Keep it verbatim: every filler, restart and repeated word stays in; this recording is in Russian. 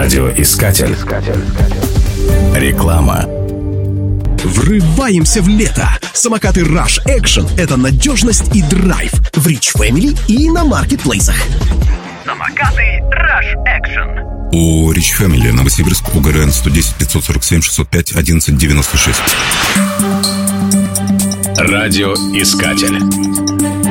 Радиоискатель. Реклама. Врываемся в лето. Самокаты Rush Action — это надежность и драйв в Rich Family и на маркетплейсах. Самокаты Rush Action. У Rich Family, Новосибирск, УГРН сто десять пятьсот сорок семь шестьсот пять одиннадцать девяносто шесть. Радиоискатель.